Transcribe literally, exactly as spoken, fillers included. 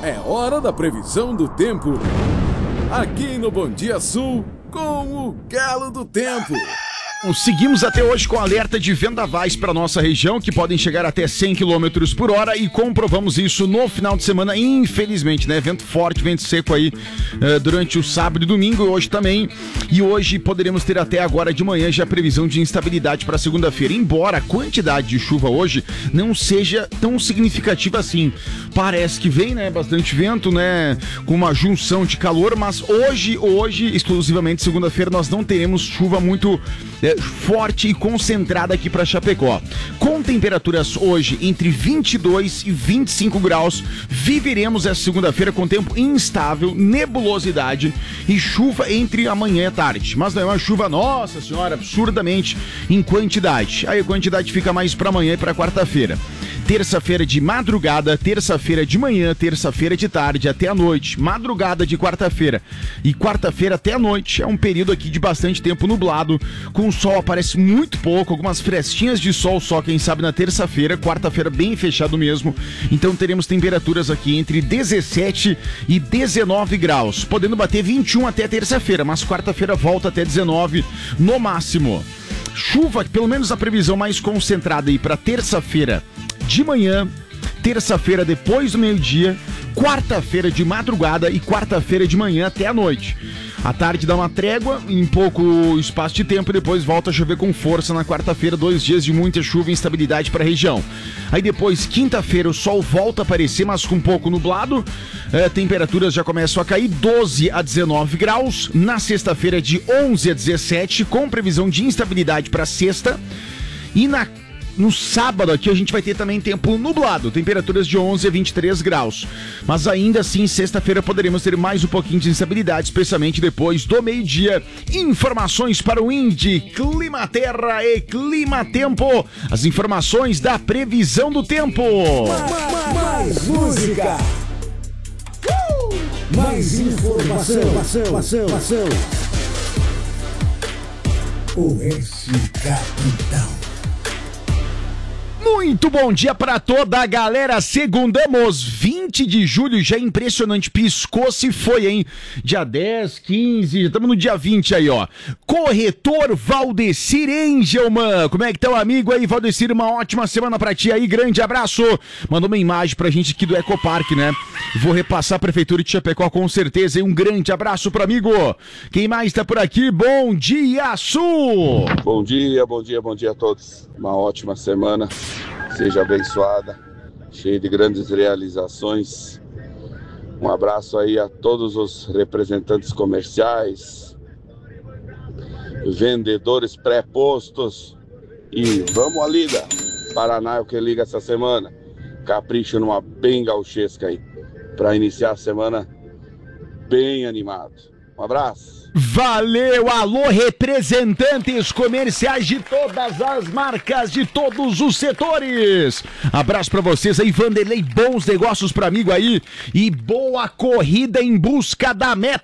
É hora da previsão do tempo. Aqui no Bom Dia Sul, com o Galo do Tempo. Seguimos até hoje com alerta de vendavais para nossa região, que podem chegar até cem quilômetros por hora, e comprovamos isso no final de semana, infelizmente, né? Vento forte, vento seco aí uh, durante o sábado e domingo, e hoje também. E hoje poderemos ter até agora de manhã já a previsão de instabilidade para segunda-feira, embora a quantidade de chuva hoje não seja tão significativa assim. Parece que vem, né? Bastante vento, né? Com uma junção de calor, mas hoje, hoje, exclusivamente segunda-feira, nós não teremos chuva muito é, forte e concentrada aqui para Chapecó. Com temperaturas hoje entre vinte e dois e vinte e cinco graus, viveremos essa segunda-feira com tempo instável, nebulosidade e chuva entre amanhã e a tarde. Mas não é uma chuva, nossa senhora, absurdamente em quantidade. Aí a quantidade fica mais para amanhã e para quarta-feira. Terça-feira de madrugada, terça-feira de manhã, terça-feira de tarde até a noite, madrugada de quarta-feira e quarta-feira até a noite. É um período aqui de bastante tempo nublado, com o sol aparece muito pouco, algumas frestinhas de sol só, quem sabe na terça-feira, quarta-feira bem fechado mesmo. Então teremos temperaturas aqui entre dezessete e dezenove graus, podendo bater vinte e um até terça-feira, mas quarta-feira volta até dezenove no máximo. Chuva, pelo menos a previsão mais concentrada aí para terça-feira de manhã, terça-feira depois do meio-dia, quarta-feira de madrugada e quarta-feira de manhã até a noite. À tarde dá uma trégua, em pouco espaço de tempo, e depois volta a chover com força na quarta-feira, dois dias de muita chuva e instabilidade para a região. Aí depois, quinta-feira, o sol volta a aparecer, mas com um pouco nublado, é, temperaturas já começam a cair, doze a dezenove graus, na sexta-feira de onze a dezessete, com previsão de instabilidade para sexta, e na No sábado aqui a gente vai ter também tempo nublado, temperaturas de onze a vinte e três graus. Mas ainda assim, sexta-feira poderemos ter mais um pouquinho de instabilidade, especialmente depois do meio-dia. Informações para o Indy, Climaterra e Climatempo. As informações da previsão do tempo. Mais, mais música. Uh! Mais informação. informação, informação. Oeste Capital. Muito bom dia para toda a galera, segundamos, vinte de julho, já impressionante, piscou se foi, hein? Dia dez, quinze, já estamos no dia vinte aí, ó. Corretor Valdecir Engelman, como é que tá o amigo aí, Valdecir? Uma ótima semana pra ti aí, grande abraço. Mandou uma imagem pra gente aqui do Ecopark, né? Vou repassar a Prefeitura de Chapecó com certeza, e um grande abraço pro amigo. Quem mais tá por aqui? Bom dia, Sul! Bom dia, bom dia, bom dia a todos. Uma ótima semana. Seja abençoada, cheia de grandes realizações. Um abraço aí a todos os representantes comerciais, vendedores pré-postos, e vamos à lida. Paraná é o que liga essa semana. Capricho numa bem gauchesca aí, para iniciar a semana bem animado. Um abraço. Valeu, alô, representantes comerciais de todas as marcas, de todos os setores. Abraço pra vocês aí, Vanderlei, bons negócios pro amigo aí e boa corrida em busca da meta.